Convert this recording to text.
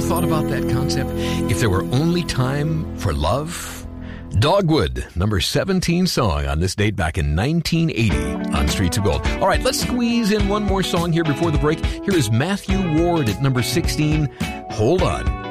thought about that concept? If there were only time for love? Dogwood, number 17 song on this date back in 1980 on Streets of Gold. All right, let's squeeze in one more song here before the break. Here is Matthew Ward at number 16, Hold On.